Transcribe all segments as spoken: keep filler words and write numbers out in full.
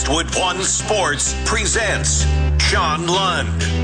Redwood One Sports presents John Lund.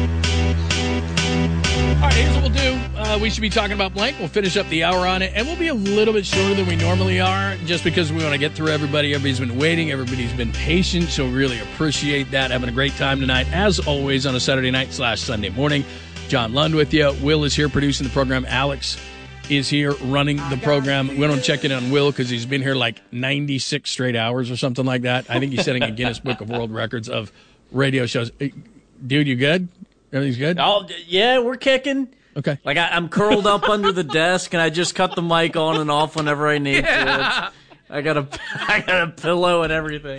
All right, here's what we'll do. Uh, we should be talking about blank. We'll finish up the hour on it, and we'll be a little bit shorter than we normally are just because we want to get through everybody. Everybody's been waiting. Everybody's been patient, so we really appreciate that. Having a great time tonight, as always, on a Saturday night slash Sunday morning. John Lund with you. Will is here producing the program. Alex is here running the program. We don't check in on Will because he's been here like ninety-six straight hours or something like that. I think he's setting a Guinness Book of World Records of radio shows. Hey, dude, you good? Everything's good? Oh, yeah, we're kicking. Okay. Like, I, I'm curled up under the desk, and I just cut the mic on and off whenever I need yeah. to. I got a, I got a pillow and everything.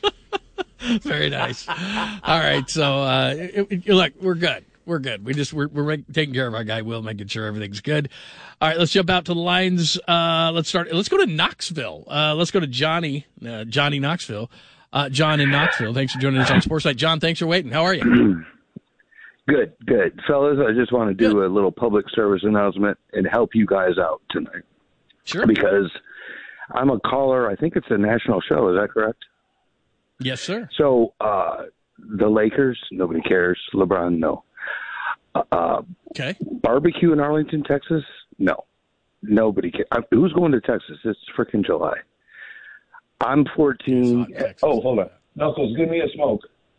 Very nice. All right, so uh, it, it, look, we're good. We're good. We just we're, we're make, taking care of our guy Will, making sure everything's good. All right, let's jump out to the lines. Uh, let's start. Let's go to Knoxville. Uh, let's go to Johnny. Uh, Johnny Knoxville. Uh, John in Knoxville. Thanks for joining us on Sportsnight. John, thanks for waiting. How are you? Good, good. Fellas, I just want to do Good. a little public service announcement and help you guys out tonight. Sure. Because I'm a caller. I think it's a national show. Is that correct? Yes, sir. So uh, the Lakers, nobody cares. LeBron, no. Uh, Okay. Barbecue in Arlington, Texas, no. Nobody cares. Uh, Who's going to Texas? It's freaking July. I'm fourteen. It's hot in Texas. Oh, hold on. Knuckles, give me a smoke.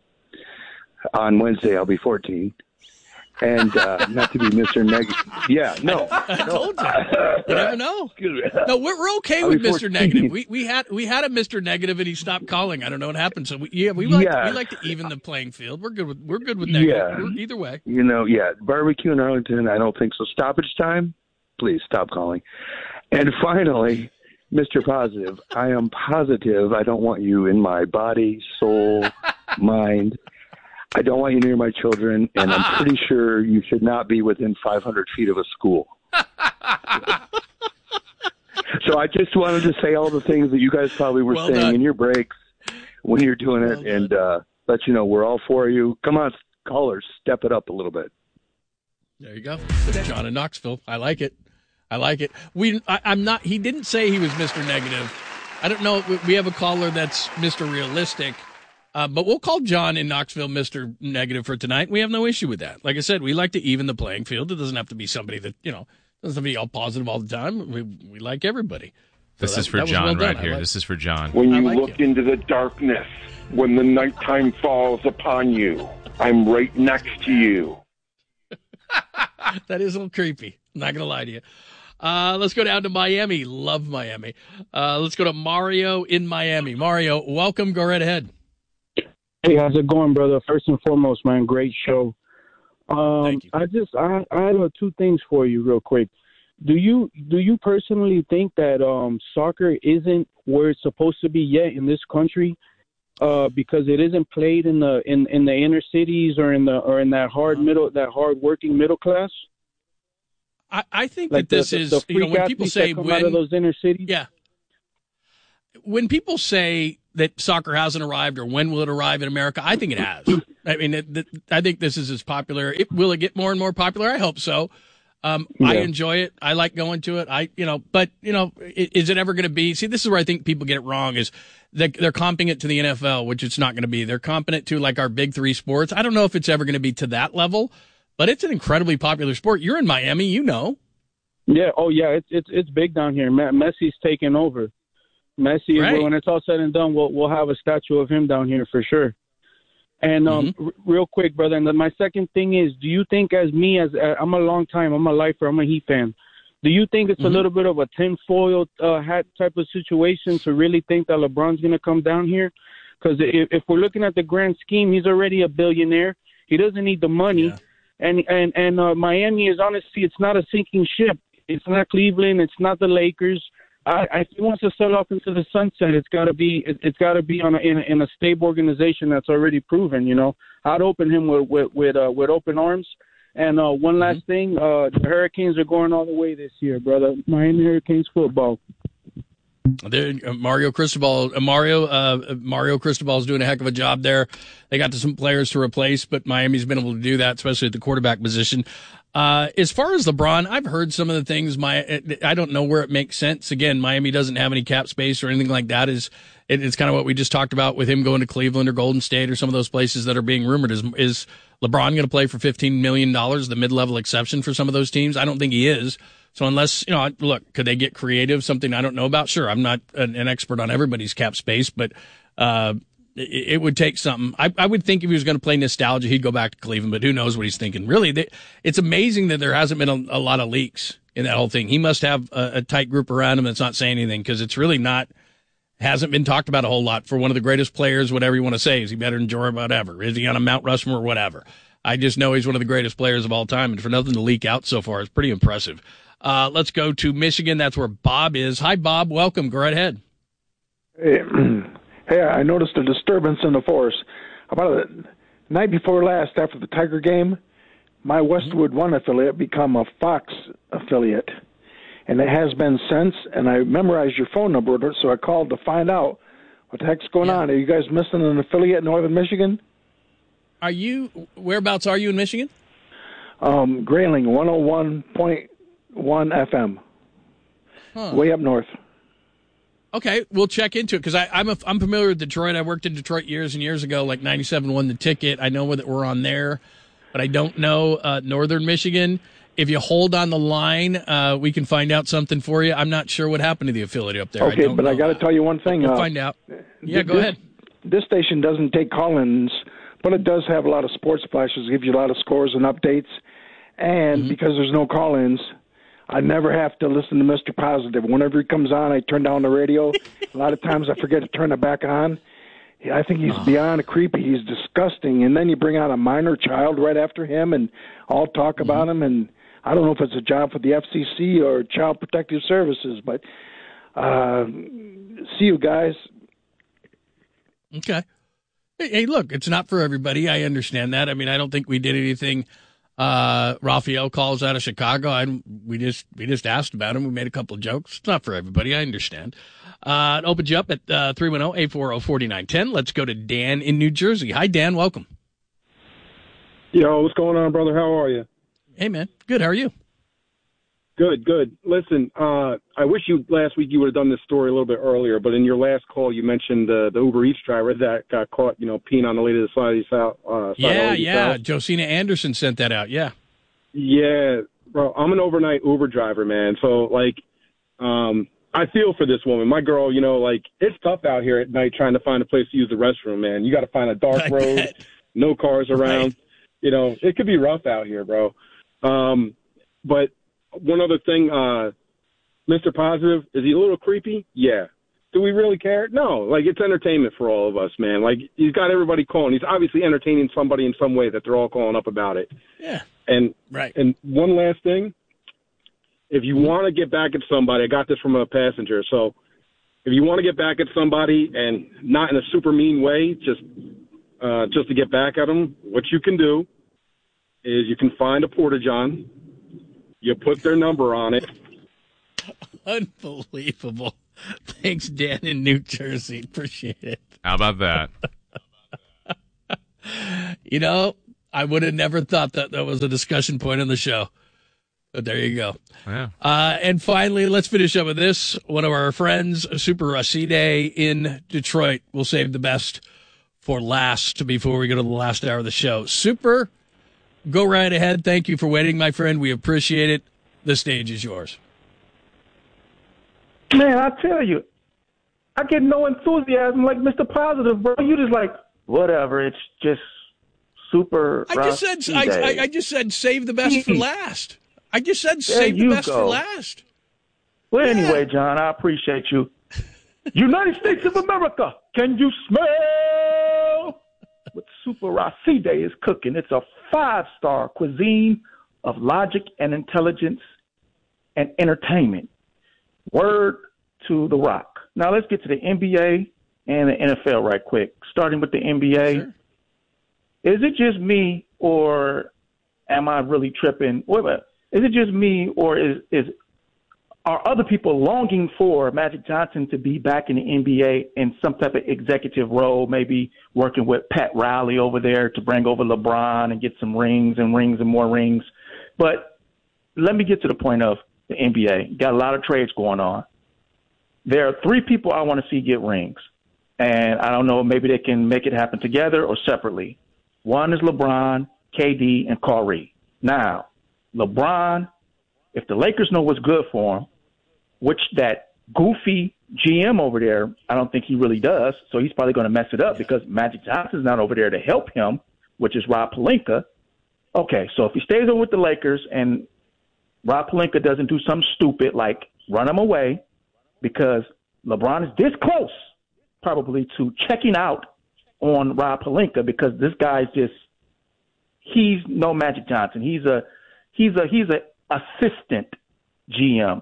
On Wednesday, I'll be fourteen. And uh, not to be Mister Negative. Yeah, no. I no. told you. You never know. No, we're, we're okay I'll with be Mister fourteen. Negative. We we had we had a Mister Negative and he stopped calling. I don't know what happened. So we, yeah, we like Yeah. we like to even the playing field. We're good with we're good with negative. Yeah. We're, either way. You know, yeah, barbecue in Arlington, I don't think so. Stoppage time, please stop calling. And finally, Mister Positive, I am positive I don't want you in my body, soul, mind. I don't want you near my children, and I'm pretty sure you should not be within five hundred feet of a school. So I just wanted to say all the things that you guys probably were Well saying done. in your breaks when you're doing it, Well and uh, let you know we're all for you. Come on, callers, step it up a little bit. There you go. John in Knoxville. I like it. I like it. We I, I'm not. He didn't say he was Mister Negative. I don't know. We- We have a caller that's Mister Realistic. Uh, but we'll call John in Knoxville Mister Negative for tonight. We have no issue with that. Like I said, we like to even the playing field. It doesn't have to be somebody that, you know, doesn't have to be all positive all the time. We we like everybody. So This that- is for that was John well done. right I here. like- This is for John. When I you like look you. into the darkness, when the nighttime falls upon you, I'm right next to you. That is a little creepy. I'm not going to lie to you. Uh, let's go down to Miami. Love Miami. Uh, let's go to Mario in Miami. Mario, welcome. Go right ahead. Hey, how's it going, brother? First and foremost, man, great show. Um, Thank you. I just, I, I have uh, two things for you, real quick. Do you, do you personally think that um, soccer isn't where it's supposed to be yet in this country, uh, because it isn't played in the in, in the inner cities or in the or in that hard middle, that hard working middle class? I, I think Like that this the, is, the you know, freak when people athletes say that come when, out of those inner cities. yeah, when people say that soccer hasn't arrived or when will it arrive in America, I think it has. I mean, it, it, I think this is as popular. It, will it get more and more popular? I hope so. Um, I Yeah. enjoy it. I like going to it. I, you know, but you know, is, is it ever going to be? See, this is where I think people get it wrong. Is they, they're comping it to the N F L, which it's not going to be. They're comping it to like our big three sports. I don't know if it's ever going to be to that level, but it's an incredibly popular sport. You're in Miami, you know. Yeah. Oh, yeah. It's it's it's big down here. Me- Messi's taking over. Messi, Right. when it's all said and done, we'll we'll have a statue of him down here for sure. And um, Mm-hmm. r- real quick, brother, and then my second thing is, do you think, as me, as uh, I'm a long time, I'm a lifer, I'm a Heat fan. Do you think it's Mhm. a little bit of a tinfoil uh, hat type of situation to really think that LeBron's going to come down here? Because if, if we're looking at the grand scheme, he's already a billionaire. He doesn't need the money. Yeah. And and and uh, Miami is honestly, it's not a sinking ship. It's not Cleveland. It's not the Lakers. I, I, if he wants to sell off into the sunset, it's got to be it, it's got to be on a, in, a, in a stable organization that's already proven. You know, I'd open him with with with, uh, with open arms. And uh, one last Mm-hmm. thing, uh, the Hurricanes are going all the way this year, brother. Miami Hurricanes football. Uh, Mario Cristobal, uh, Mario, uh, Mario Cristobal is doing a heck of a job there. They got to some players to replace, but Miami's been able to do that, especially at the quarterback position. Uh, as far as LeBron, I've heard some of the things. My, I don't know where it makes sense. Again, Miami doesn't have any cap space or anything like that. Is it, it's kind of what we just talked about with him going to Cleveland or Golden State or some of those places that are being rumored. Is is LeBron going to play for fifteen million dollars, the mid-level exception for some of those teams? I don't think he is. So unless, you know, look, could they get creative? Something I don't know about? Sure, I'm not an, an expert on everybody's cap space, but uh, it, it would take something. I, I would think if he was going to play nostalgia, he'd go back to Cleveland, but who knows what he's thinking. Really, they, it's amazing that there hasn't been a, a lot of leaks in that whole thing. He must have a, a tight group around him that's not saying anything, because it's really not, hasn't been talked about a whole lot for one of the greatest players, whatever you want to say. Is he better than Jordan, whatever? Is he on a Mount Rushmore, whatever? I just know he's one of the greatest players of all time, and for nothing to leak out so far is pretty impressive. Uh, let's go to Michigan. That's where Bob is. Hi, Bob. Welcome. Go right ahead. Hey, hey, I noticed a disturbance in the force. About the night before last, after the Tiger game, my Westwood One affiliate become a Fox affiliate, and it has been since. And I memorized your phone number, so I called to find out what the heck's going yeah. on. Are you guys missing an affiliate in Northern Michigan? Are you? Whereabouts are you in Michigan? Um, Grayling, one oh one point one F M, huh. way up north. Okay, we'll check into it, because I'm a, I'm familiar with Detroit. I worked in Detroit years and years ago, like ninety-seven won the ticket. I know that we're on there, but I don't know uh, Northern Michigan. If you hold on the line, uh, we can find out something for you. I'm not sure what happened to the affiliate up there. Okay, I but I got to tell you one thing. We'll uh, find out. Yeah, this, go ahead. This station doesn't take call-ins, but it does have a lot of sports flashes, gives you a lot of scores and updates. And mm-hmm. because there's no call-ins, I never have to listen to Mister Positive. Whenever he comes on, I turn down the radio. A lot of times I forget to turn it back on. I think he's oh. beyond creepy. He's disgusting. And then you bring out a minor child right after him and all talk mm-hmm. about him. And I don't know if it's a job for the F C C or Child Protective Services, but uh, see you guys. Okay. Hey, hey, look, it's not for everybody. I understand that. I mean, I don't think we did anything. Uh, Raphael calls out of Chicago. I, we just we just asked about him. We made a couple of jokes. It's not for everybody. I understand. Uh, it opens you up at uh, three one zero, eight four zero, four nine one zero. Let's go to Dan in New Jersey. Hi, Dan. Welcome. Yo, what's going on, brother? How are you? Hey, man. Good. How are you? Good, good. Listen, uh, I wish you last week you would have done this story a little bit earlier, but in your last call you mentioned uh, the Uber Eats driver that got caught, you know, peeing on the lady to the side of his house. Uh, yeah, yeah. House. Josina Anderson sent that out, yeah. Yeah, bro, I'm an overnight Uber driver, man. So, like, um, I feel for this woman. My girl, you know, like, it's tough out here at night trying to find a place to use the restroom, man. You got to find a dark I road, bet. no cars around. Right. You know, it could be rough out here, bro. Um, but one other thing, uh, Mister Positive, is he a little creepy? Yeah. Do we really care? No. Like, it's entertainment for all of us, man. Like, he's got everybody calling. He's obviously entertaining somebody in some way that they're all calling up about it. Yeah. And right. And one last thing, if you mm-hmm. want to get back at somebody, I got this from a passenger. So if you want to get back at somebody and not in a super mean way, just uh, just to get back at them, what you can do is you can find a Porta-John. You put their number on it. Unbelievable. Thanks, Dan in New Jersey. Appreciate it. How about that? You know, I would have never thought that that was a discussion point on the show. But there you go. Yeah. Uh, and finally, let's finish up with this. One of our friends, Super Racide in Detroit. We'll save the best for last before we go to the last hour of the show. Super, go right ahead. Thank you for waiting, my friend. We appreciate it. The stage is yours. Man, I tell you, I get no enthusiasm like Mister Positive, bro. You just like, whatever, it's just super. I just said I, I, I just said save the best for last. I just said save the best go. for last. Well, yeah. anyway, John, I appreciate you. United States of America, can you smell what Super Racide is cooking? It's a five-star cuisine of logic and intelligence and entertainment. Word to the rock. Now let's get to the N B A and the N F L right quick. Starting with the N B A. Sure. Is it just me or am I really tripping? Wait, wait. Is it just me or is, is are other people longing for Magic Johnson to be back in the N B A in some type of executive role, maybe working with Pat Riley over there to bring over LeBron and get some rings and rings and more rings. But let me get to the point of the N B A. Got a lot of trades going on. There are three people I want to see get rings. And I don't know, maybe they can make it happen together or separately. One is LeBron, K D, and Kyrie. Now, LeBron, if the Lakers know what's good for him, which that goofy G M over there, I don't think he really does, so he's probably going to mess it up because Magic Johnson's not over there to help him, which is Rob Pelinka. Okay, so if he stays over with the Lakers and Rob Pelinka doesn't do something stupid like run him away because LeBron is this close probably to checking out on Rob Pelinka because this guy's just he's no Magic Johnson. He's a he's a he's a assistant G M.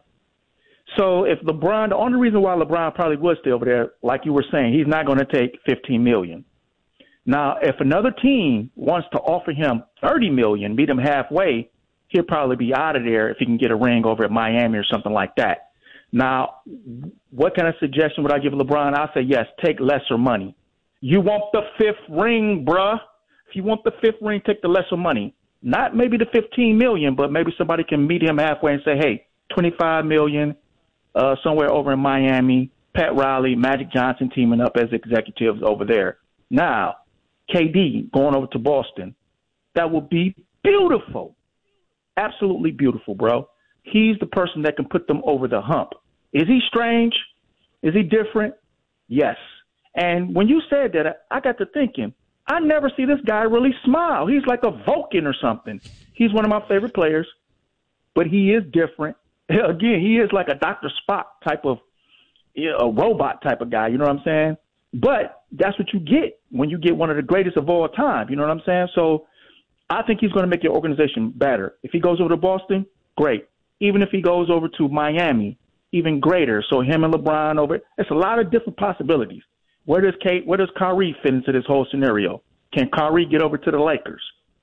So if LeBron, the only reason why LeBron probably would stay over there, like you were saying, he's not going to take fifteen million dollars. Now, if another team wants to offer him thirty million dollars, meet him halfway, he'll probably be out of there if he can get a ring over at Miami or something like that. Now, what kind of suggestion would I give LeBron? I'll say, yes, take lesser money. You want the fifth ring, bruh. If you want the fifth ring, take the lesser money. Not maybe the fifteen million dollars, but maybe somebody can meet him halfway and say, hey, twenty-five million dollars uh, somewhere over in Miami, Pat Riley, Magic Johnson teaming up as executives over there. Now, K D going over to Boston. That would be beautiful. Absolutely beautiful, bro. He's the person that can put them over the hump. Is he strange? Is he different? Yes. And when you said that, I got to thinking, I never see this guy really smile. He's like a Vulcan or something. He's one of my favorite players, but he is different. Again, he is like a Doctor Spock type of, you know, a robot type of guy. You know what I'm saying? But that's what you get when you get one of the greatest of all time. You know what I'm saying? So I think he's going to make your organization better. If he goes over to Boston, great. Even if he goes over to Miami, even greater. So him and LeBron over, it's a lot of different possibilities. Where does Kate, where does Kyrie fit into this whole scenario? Can Kyrie get over to the Lakers?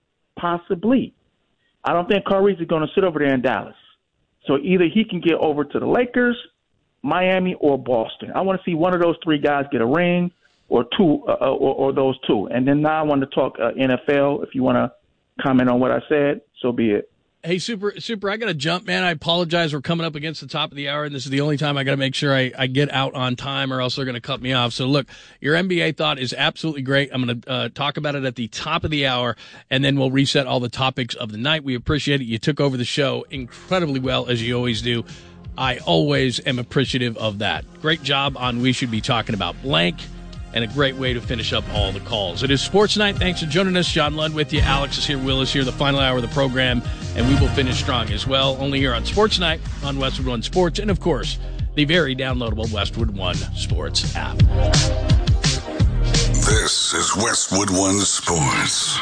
Possibly. I don't think Kyrie's going to sit over there in Dallas. So either he can get over to the Lakers, Miami, or Boston. I want to see one of those three guys get a ring, or two, uh, or, or those two. And then now I want to talk uh, N F L. If you want to comment on what I said, so be it. Hey, Super, Super, I got to jump, man. I apologize. We're coming up against the top of the hour, and this is the only time I got to make sure I, I get out on time or else they're going to cut me off. So, look, your N B A thought is absolutely great. I'm going to uh, talk about it at the top of the hour, and then we'll reset all the topics of the night. We appreciate it. You took over the show incredibly well, as you always do. I always am appreciative of that. Great job on We Should Be Talking About Blank, and a great way to finish up all the calls. It is Sports Night. Thanks for joining us. John Lund with you. Alex is here. Will is here. The final hour of the program, and we will finish strong as well. Only here on Sports Night on Westwood One Sports, and of course, the very downloadable Westwood One Sports app. This is Westwood One Sports.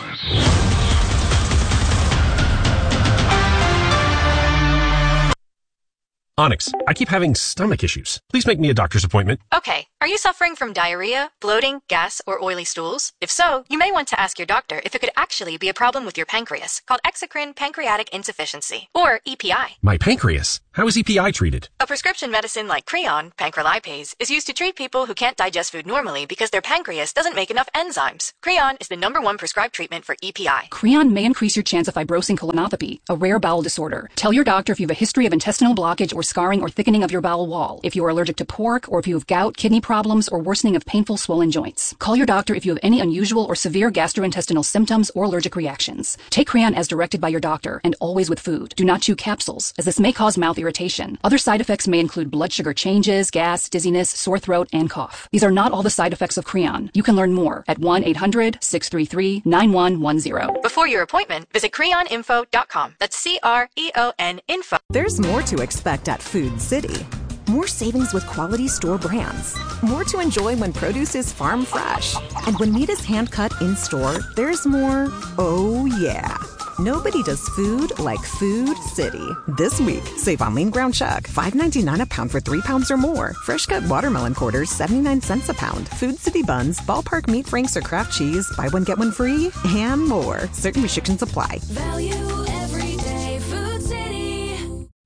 Onyx, I keep having stomach issues. Please make me a doctor's appointment. Okay. Are you suffering from diarrhea, bloating, gas, or oily stools? If so, you may want to ask your doctor if it could actually be a problem with your pancreas, called exocrine pancreatic insufficiency, or E P I. My pancreas? How is E P I treated? A prescription medicine like Creon, pancrelipase, is used to treat people who can't digest food normally because their pancreas doesn't make enough enzymes. Creon is the number one prescribed treatment for E P I. Creon may increase your chance of fibrosing colonopathy, a rare bowel disorder. Tell your doctor if you have a history of intestinal blockage or scarring or thickening of your bowel wall, if you are allergic to pork, or if you have gout, kidney problems, or worsening of painful swollen joints. Call your doctor if you have any unusual or severe gastrointestinal symptoms or allergic reactions. Take Creon as directed by your doctor, and always with food. Do not chew capsules, as this may cause mouth irritation. Other side effects may include blood sugar changes, gas, dizziness, sore throat, and cough. These are not all the side effects of Creon. You can learn more at one eight hundred, six three three, nine one one zero. Before your appointment, visit creon info dot com. That's C R E O N info. There's more to expect at Food City. More savings with quality store brands. More to enjoy when produce is farm fresh. And when meat is hand-cut in-store, there's more, oh yeah. Nobody does food like Food City. This week, save on lean ground chuck, five ninety-nine a pound for three pounds or more. Fresh cut watermelon quarters, seventy-nine cents a pound. Food City buns, ballpark meat franks or Kraft cheese, buy one, get one free, and more. Certain restrictions apply. Value every day, Food City.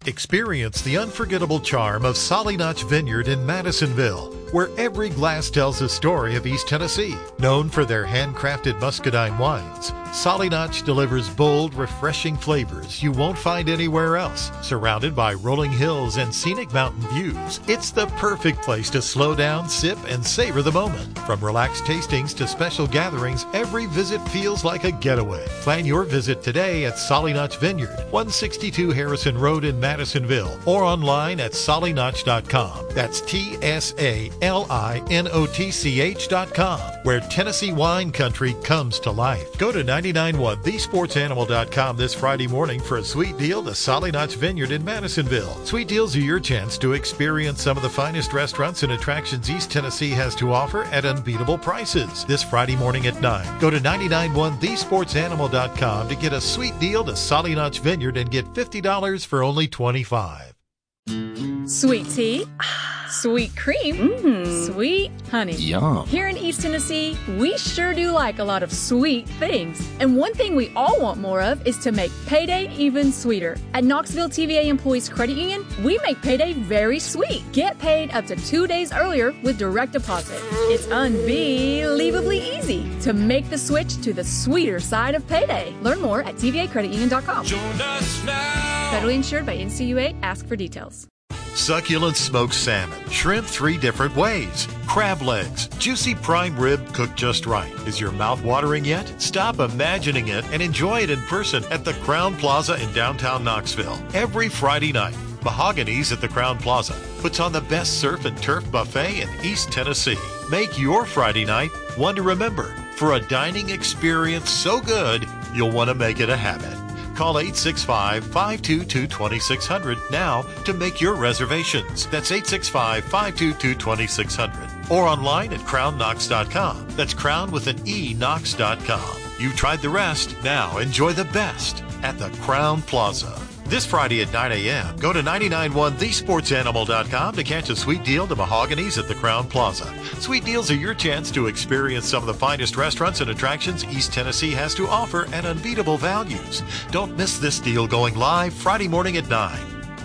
Experience the unforgettable charm of Solly Notch Vineyard in Madisonville, where every glass tells a story of East Tennessee. Known for their handcrafted muscadine wines, Solly Notch delivers bold, refreshing flavors you won't find anywhere else. Surrounded by rolling hills and scenic mountain views, it's the perfect place to slow down, sip, and savor the moment. From relaxed tastings to special gatherings, every visit feels like a getaway. Plan your visit today at Solly Notch Vineyard, one sixty-two Harrison Road in Madisonville, or online at solly notch dot com. That's T S A L I N O T C H dot com, where Tennessee wine country comes to life. Go to ninety-nine point one the sports animal dot com this Friday morning for a sweet deal to Solly Notch Vineyard in Madisonville. Sweet deals are your chance to experience some of the finest restaurants and attractions East Tennessee has to offer at unbeatable prices. This Friday morning at nine, go to ninety-nine point one the sports animal dot com to get a sweet deal to Solly Notch Vineyard and get fifty dollars for only twenty-five dollars. Sweet tea, sweet cream, mm. sweet honey. Yum. Here in East Tennessee, we sure do like a lot of sweet things. And one thing we all want more of is to make payday even sweeter. At Knoxville T V A Employees Credit Union, we make payday very sweet. Get paid up to two days earlier with direct deposit. It's unbelievably easy to make the switch to the sweeter side of payday. Learn more at T V A credit union dot com. Join us now. Federally insured by N C U A. Ask for details. Succulent smoked salmon, shrimp three different ways, crab legs, juicy prime rib cooked just right. Is your mouth watering yet? Stop imagining it and enjoy it in person at the Crown Plaza in downtown Knoxville. Every Friday night, Mahogany's at the Crown Plaza puts on the best surf and turf buffet in East Tennessee. Make your Friday night one to remember for a dining experience so good you'll want to make it a habit. Call eight six five, five two two, two six zero zero now to make your reservations. That's eight six five, five two two, two six zero zero. Or online at crown knox dot com. That's crown with an E, knox dot com. You've tried the rest. Now enjoy the best at the Crown Plaza. This Friday at nine a.m., go to ninety-nine point one the sports animal dot com to catch a sweet deal to Mahogany's at the Crown Plaza. Sweet deals are your chance to experience some of the finest restaurants and attractions East Tennessee has to offer at unbeatable values. Don't miss this deal going live Friday morning at nine.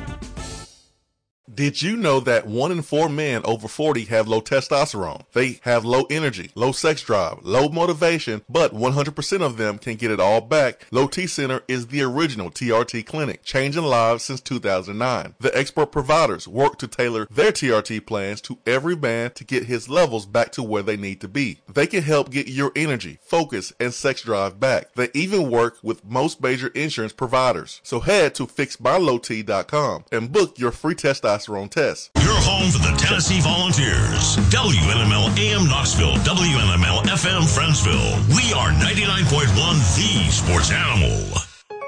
Did you know that one in four men over forty have low testosterone? They have low energy, low sex drive, low motivation, but one hundred percent of them can get it all back. Low T Center is the original T R T clinic, changing lives since two thousand nine. The expert providers work to tailor their T R T plans to every man to get his levels back to where they need to be. They can help get your energy, focus, and sex drive back. They even work with most major insurance providers. So head to fix my low t dot com and book your free testosterone test. Your home for the Tennessee Volunteers. W N M L A M Knoxville, W N M L F M Friendsville. We are ninety-nine point one The Sports Animal.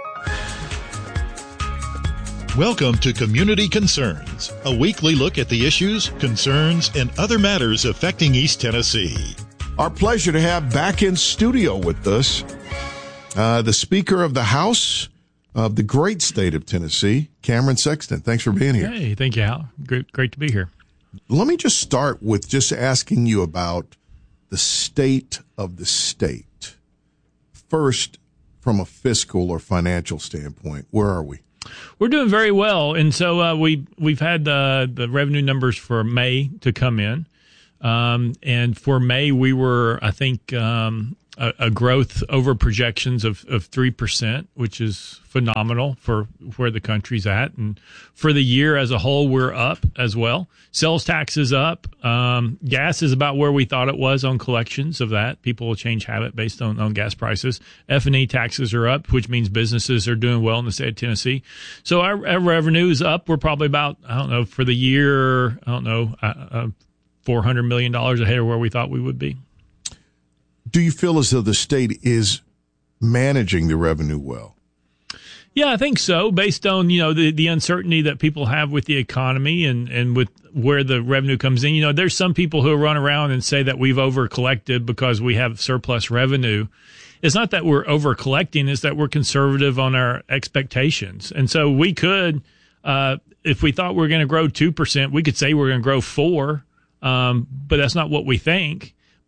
Welcome to Community Concerns, a weekly look at the issues, concerns, and other matters affecting East Tennessee. Our pleasure to have back in studio with us uh, the Speaker of the House of the great state of Tennessee, Cameron Sexton. Thanks for being here. Hey, thank you, Al. Great, great to be here. Let me just start with just asking you about the state of the state. First, from a fiscal or financial standpoint, where are we? We're doing very well, and so uh, we we've had the the revenue numbers for May to come in, um, and for May we were, I think. Um, A, a growth over projections of, of three percent, which is phenomenal for where the country's at. And for the year as a whole, we're up as well. Sales tax is up. Um, gas is about where we thought it was on collections of that. People will change habit based on, on gas prices. F and E taxes are up, which means businesses are doing well in the state of Tennessee. So our, our revenue is up. We're probably about, I don't know, for the year, I don't know, uh, uh, four hundred million dollars ahead of where we thought we would be. Do you feel as though the state is managing the revenue well? Yeah, I think so, based on, you know, the, the uncertainty that people have with the economy and, and with where the revenue comes in. You know, there's some people who run around and say that we've over-collected because we have surplus revenue. It's not that we're over-collecting, it's that we're conservative on our expectations. And so we could, uh, if we thought we were going to grow two percent, we could say we're going to grow four, um, but that's not what we think. But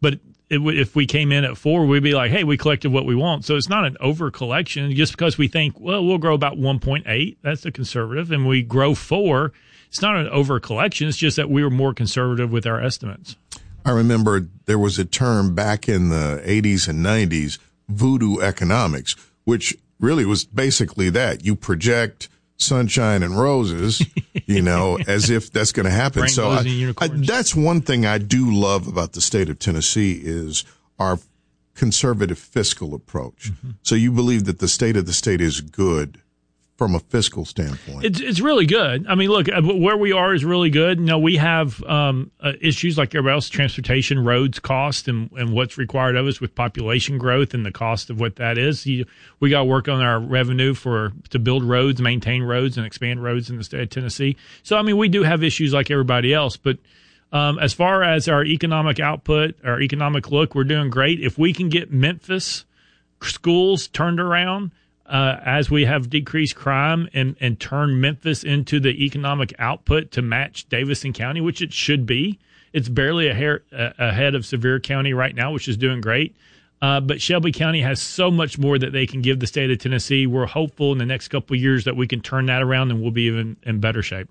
it w- if we came in at four, we'd be like, hey, we collected what we want. So it's not an over collection just because we think, well, we'll grow about one point eight. That's the conservative. And we grow four. It's not an over collection. It's just that we were more conservative with our estimates. I remember there was a term back in the eighties and nineties, voodoo economics, which really was basically that. You project sunshine and roses, you know, as if that's going to happen. Rainbows so I, and unicorns. I, that's one thing I do love about the state of Tennessee is our conservative fiscal approach. Mm-hmm. So you believe that the state of the state is good from a fiscal standpoint? It's it's really good. I mean, look, where we are is really good. You know, we have um, uh, issues like everybody else, transportation, roads, cost, and, and what's required of us with population growth and the cost of what that is. You, we got to work on our revenue for to build roads, maintain roads, and expand roads in the state of Tennessee. So, I mean, we do have issues like everybody else. But um, as far as our economic output, our economic look, we're doing great. If we can get Memphis schools turned around, Uh, as we have decreased crime and, and turn Memphis into the economic output to match Davidson County, which it should be. It's barely a hair, uh, ahead of Sevier County right now, which is doing great. Uh, but Shelby County has so much more that they can give the state of Tennessee. We're hopeful in the next couple of years that we can turn that around and we'll be even in better shape.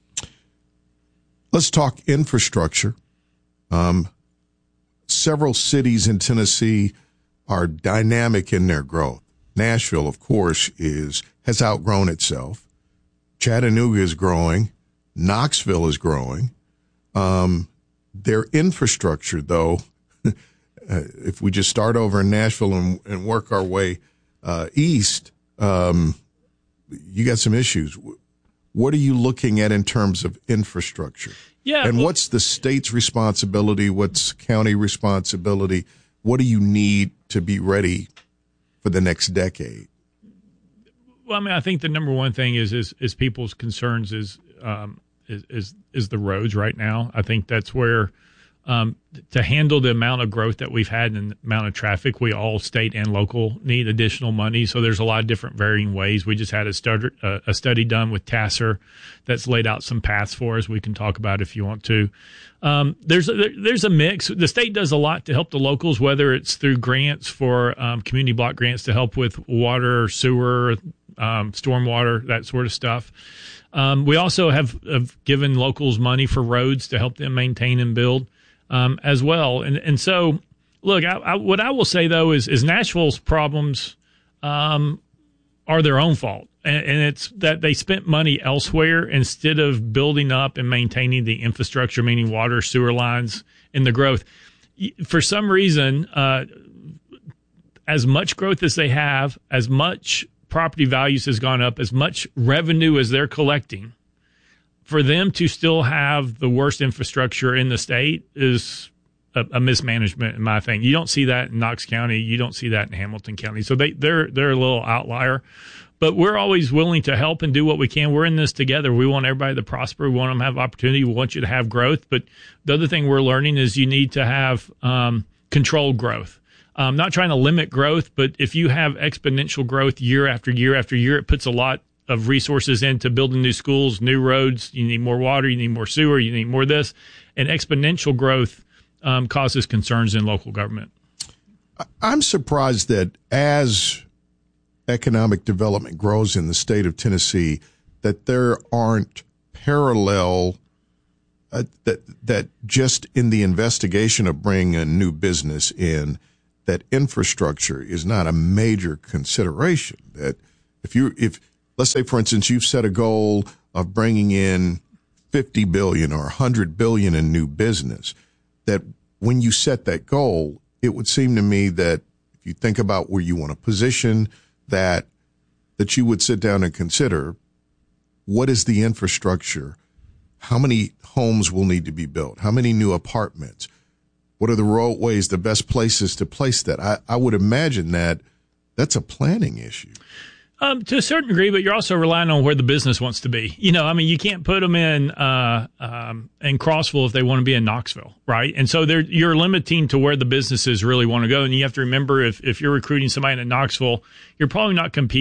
Let's talk infrastructure. Um, several cities in Tennessee are dynamic in their growth. Nashville, of course, is has outgrown itself. Chattanooga is growing. Knoxville is growing. Um, their infrastructure, though, uh, if we just start over in Nashville and, and work our way uh, east, um, you got some issues. What are you looking at in terms of infrastructure? Yeah, and well, what's the state's responsibility? What's county responsibility? What do you need to be ready for the next decade? Well, I mean, I think the number one thing is is, is people's concerns is, um, is is is the roads right now. I think that's where um, to handle the amount of growth that we've had and the amount of traffic, we all state and local need additional money. So there's a lot of different varying ways. We just had a study, uh, a study done with TASER that's laid out some paths for us. We can talk about if you want to. Um, there's a, there's a mix. The state does a lot to help the locals, whether it's through grants for um, community block grants to help with water, sewer, um, stormwater, that sort of stuff. Um, we also have, have given locals money for roads to help them maintain and build um, as well. And and so, look, I, I, what I will say, though, is, is Nashville's problems um, are their own fault. And, and it's that they spent money elsewhere instead of building up and maintaining the infrastructure, meaning water, sewer lines, and the growth. For some reason, uh, as much growth as they have, as much property values has gone up, as much revenue as they're collecting, for them to still have the worst infrastructure in the state is a, a mismanagement, in my thing. You don't see that in Knox County. You don't see that in Hamilton County. So they, they're they're a little outlier. But we're always willing to help and do what we can. We're in this together. We want everybody to prosper. We want them to have opportunity. We want you to have growth. But the other thing we're learning is you need to have um, controlled growth. I'm not trying to limit growth, but if you have exponential growth year after year after year, it puts a lot of resources into building new schools, new roads. You need more water. You need more sewer. You need more this. And exponential growth um, causes concerns in local government. I'm surprised that as economic development grows in the state of Tennessee, that there aren't parallel uh, that that just in the investigation of bringing a new business in, that infrastructure is not a major consideration. That if you if let's say, for instance, you've set a goal of bringing in fifty billion or one hundred billion in new business, that when you set that goal, it would seem to me that if you think about where you want to position that that you would sit down and consider, what is the infrastructure? How many homes will need to be built? How many new apartments? What are the roadways, the best places to place that? I, I would imagine that that's a planning issue. Um, to a certain degree, but you're also relying on where the business wants to be. You know, I mean, you can't put them in uh, um, in Crossville if they want to be in Knoxville, right? And so they're, you're limiting to where the businesses really want to go. And you have to remember, if, if you're recruiting somebody in Knoxville, you're probably not competing